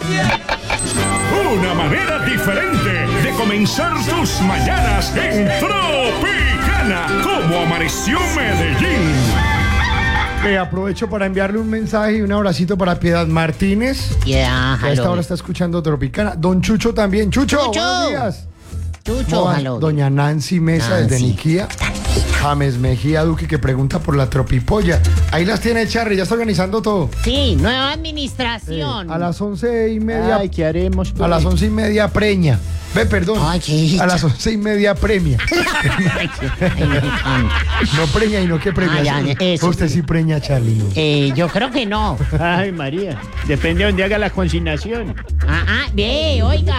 Una manera diferente de comenzar tus mañanas en Tropicana. ¿Cómo amaneció Medellín? Aprovecho para enviarle un mensaje y un abracito para Piedad Martínez. Yeah, Que a esta hora está escuchando Tropicana. Don Chucho también. Chucho, buenos días. Chucho, hello. Doña Nancy Mesa desde Niquía. James Mejía Duque que pregunta por la tropipolla. Ahí las tiene Charry, ya está organizando todo. Sí, nueva administración. A las 11:30. Ay, ¿qué haremos? A las 11:30 preña. Ve, perdón. Ay, qué a las 11:30 premia. No preña y no que premia. Eso. Usted sí preña, Charly, ¿no? Yo creo que no. Ay, María. Depende de dónde haga la consignación. Ve, oiga.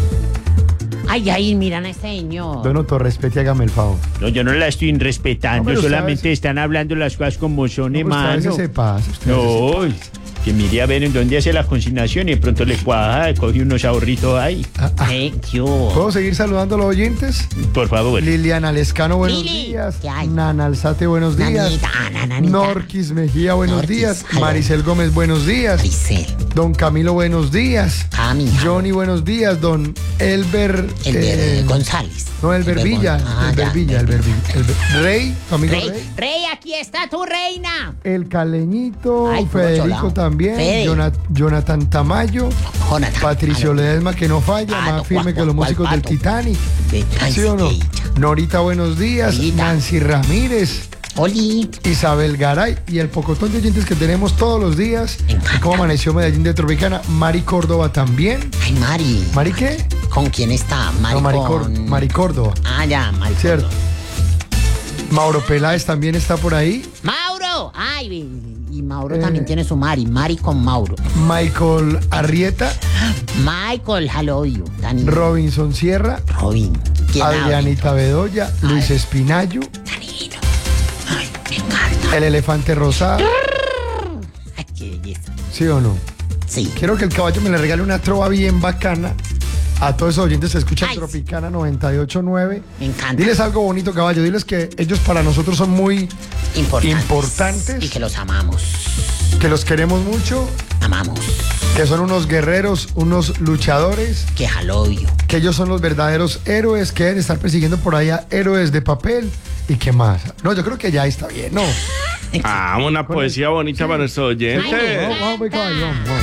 Ay, miran a este señor. Don Otto, respete, hágame el favor. No, yo no la estoy respetando, No, pero solamente están hablando las cosas como son, No, pero usted a hermano. veces se pasa. Usted a veces se No, que mire a ver en dónde hace la consignación y de pronto le cuaja, coge unos ahorritos ahí. ¿Puedo seguir saludando a los oyentes? Por favor. Liliana Lescano, buenos Lili, días. ¿qué hay? Nana Alzate, buenos días. Nanita. Norquis Mejía, buenos Norquis, días. hello. Maricel Gómez, buenos días. Maricel. Don Camilo, buenos días. Cami. Johnny, buenos días. Don Elber. González. No, Elber Villa. Elber Villa. Rey, tu amigo Rey. Rey, aquí está tu reina. El Caleñito. Ay, puro Federico cholao. también. Fede. Jonathan Tamayo. Jonathan. Patricio Ledesma, que no falla. Pato, Más firme que los ¿cuál músicos del pato? Titanic. Ay, ¿Sí o no? qué dicha. Norita, buenos días. Norita. Nancy Ramírez. Oli. Isabel Garay y el pocotón de oyentes que tenemos todos los días. Me encanta. ¿Cómo amaneció Medellín de Tropicana? Mari Córdoba también. Ay, Mari. ¿Mari qué? ¿Con quién está? Mari, No, con... Mari Córdoba. Ya, Mari. Cierto. Córdoba. Mauro Peláez también está por ahí. ¡Mauro! Ay, y Mauro también tiene su Mari con Mauro. Michael Arrieta. Michael, hello you. Robinson Sierra. Robin. ¿Quién Adrianita Bedoya. Luis Espinayo. Danilo. Ay, me encanta. El elefante rosado. Ay, qué belleza. ¿Sí o no? Sí. Quiero que el caballo me le regale una trova bien bacana a todos esos oyentes que escuchan Ay, Tropicana 98.9. Me encanta. Diles algo bonito, caballo. Diles que ellos para nosotros son muy importantes. Y que los amamos. Que los queremos mucho, Amamos. que son unos guerreros, unos luchadores, Que hello you. que ellos son los verdaderos héroes, que deben estar persiguiendo por allá héroes de papel y qué más. No, yo creo que ya está bien, ¿no? Una poesía bonita para nuestros oyentes. Ay, me Vamos, caballo, vamos.